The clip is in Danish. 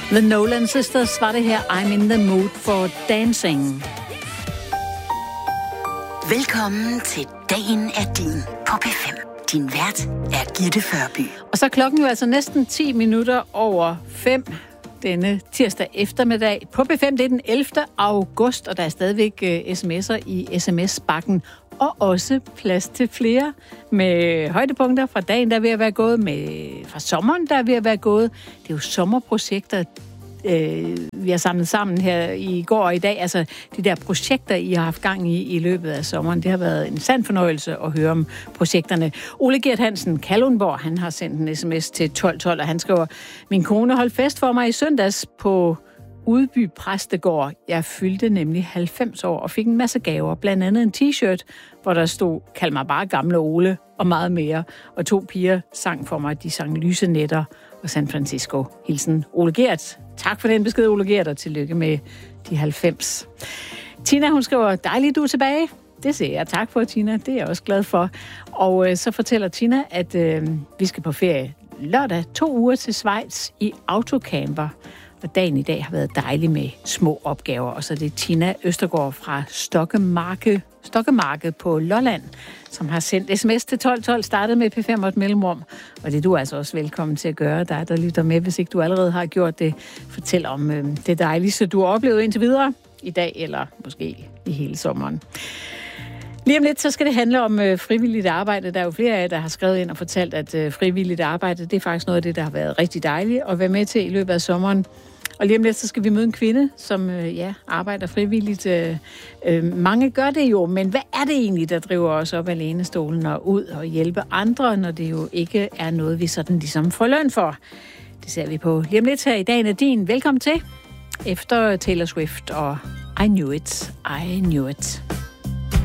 The Nolan Sisters var det her. I'm in the mood for dancing. Velkommen til Dagen er din på P5. Din vært er Gitte Førby. Og så er klokken jo altså næsten 10 minutter over 5 denne tirsdag eftermiddag. På P5 det er den 11. august, og der er stadigvæk sms'er i sms-bakken. Og også plads til flere med højdepunkter fra dagen, der er ved at være gået, fra sommeren, der er ved at være gået. Det er jo sommerprojekter, vi har samlet sammen her i går og i dag. Altså de der projekter, I har haft gang i løbet af sommeren. Det har været en sand fornøjelse at høre om projekterne. Ole Gert Hansen Kalundborg, han har sendt en sms til 1212, og han skriver: Min kone holdt fest for mig i søndags på Udby Præstegård. Jeg fyldte nemlig 90 år og fik en masse gaver. Blandt andet en t-shirt, hvor der stod, kald mig bare gamle Ole, og meget mere. Og 2 piger sang for mig. De sang Lyse Nætter og San Francisco. Hilsen Ole Gert. Tak for den besked, Ole Gert, og tillykke med de 90. Tina, hun skriver: dejligt, du er tilbage. Det siger jeg tak for, Tina. Det er jeg også glad for. Og så fortæller Tina, at vi skal på ferie lørdag 2 uger til Schweiz i autocamper. Og dagen i dag har været dejlig med små opgaver. Og så er det Tina Østergaard fra Stokkemarke på Lolland, som har sendt sms til 1212, startet med P5 og et mellemrum. Og det er du altså også velkommen til at gøre, dig der lytter med, hvis ikke du allerede har gjort det. Fortæl om det dejligste, du har oplevet indtil videre i dag, eller måske i hele sommeren. Lige om lidt, så skal det handle om frivilligt arbejde. Der er jo flere af jer, der har skrevet ind og fortalt, at frivilligt arbejde, det er faktisk noget af det, der har været rigtig dejligt at være med til i løbet af sommeren. Og lige om lidt, så skal vi møde en kvinde, som arbejder frivilligt. Mange gør det jo, men hvad er det egentlig, der driver os op af lænestolen og ud og hjælpe andre, når det jo ikke er noget, vi sådan ligesom får løn for? Det ser vi på lige om lidt her i Dagen er din. Velkommen til. Efter Taylor Swift og I Knew It, I Knew It.